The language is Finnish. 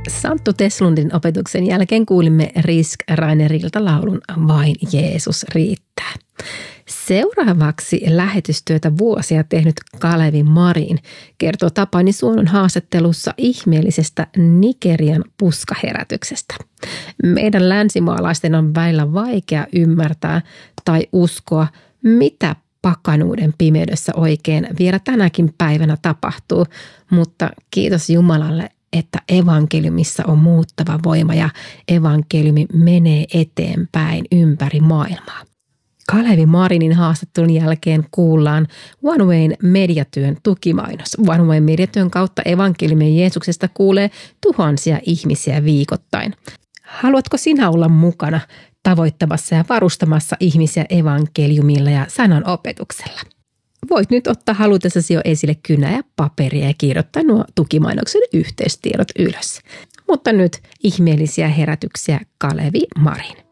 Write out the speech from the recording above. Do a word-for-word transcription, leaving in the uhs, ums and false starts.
Santtu Teslundin opetuksen jälkeen kuulimme Risk Rainerilta laulun Vain Jeesus riittää. Seuraavaksi lähetystyötä vuosia tehnyt Kalevi Marin kertoo Tapani Suonon haastattelussa ihmeellisestä Nigerian puskaherätyksestä. Meidän länsimaalaisten on välillä vaikea ymmärtää tai uskoa, mitä pakanuuden pimeydessä oikein vielä tänäkin päivänä tapahtuu, mutta kiitos Jumalalle, että evankeliumissa on muuttava voima ja evankeliumi menee eteenpäin ympäri maailmaa. Kalevi Marinin haastattelun jälkeen kuullaan One Wayn mediatyön tukimainos. One Wayn mediatyön kautta evankeliumin Jeesuksesta kuulee tuhansia ihmisiä viikoittain. Haluatko sinä olla mukana tavoittamassa ja varustamassa ihmisiä evankeliumilla ja sanan opetuksella? Voit nyt ottaa halutessasi jo esille kynä ja paperia ja kirjoittaa nuo tukimainoksen yhteystiedot ylös. Mutta nyt ihmeellisiä herätyksiä Kalevi Marin.